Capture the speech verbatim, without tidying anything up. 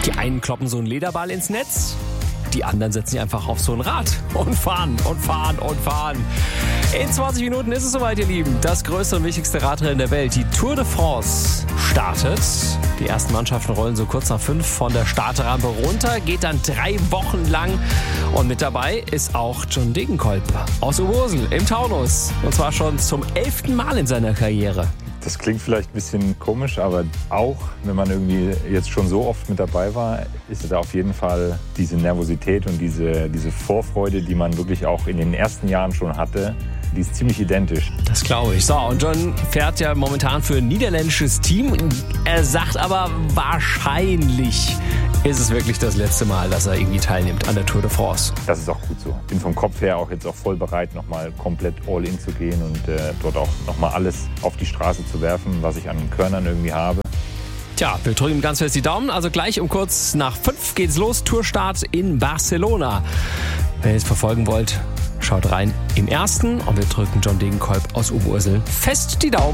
Die einen kloppen so einen Lederball ins Netz, die anderen setzen sich einfach auf so ein Rad und fahren und fahren und fahren. In zwanzig Minuten ist es soweit, ihr Lieben. Das größte und wichtigste Radrennen der Welt, die Tour de France, startet. Die ersten Mannschaften rollen so kurz nach fünf von der Startrampe runter, geht dann drei Wochen lang. Und mit dabei ist auch John Degenkolb aus Oberursel im Taunus. Und zwar schon zum elften Mal in seiner Karriere. Das klingt vielleicht ein bisschen komisch, aber auch wenn man irgendwie jetzt schon so oft mit dabei war, ist da auf jeden Fall diese Nervosität und diese, diese Vorfreude, die man wirklich auch in den ersten Jahren schon hatte, die ist ziemlich identisch. Das glaube ich. So, und John fährt ja momentan für ein niederländisches Team. Er sagt aber, wahrscheinlich ist es wirklich das letzte Mal, dass er irgendwie teilnimmt an der Tour de France. Das ist auch gut so. Bin vom Kopf her auch jetzt auch voll bereit, nochmal komplett all in zu gehen und äh, dort auch nochmal alles auf die Straße zu werfen, was ich an Körnern irgendwie habe. Tja, wir drücken ganz fest die Daumen. Also gleich um kurz nach fünf geht's los. Tourstart in Barcelona. Wenn ihr es verfolgen wollt, schaut rein im ersten und wir drücken John Degenkolb aus Oberursel fest die Daumen.